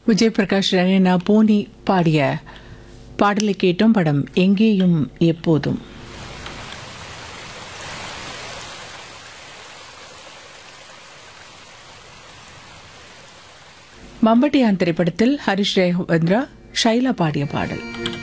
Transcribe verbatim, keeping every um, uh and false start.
விஜய் பிரகாஷ் ரேனா போனி பாடிய பாடலை கேட்டோம். படம் எங்கேயும் எப்போதும். மம்பட்டியான் திரைப்படத்தில் ஹரிஷ் ரேவந்திரா ஷைலா பாடிய பாடல்.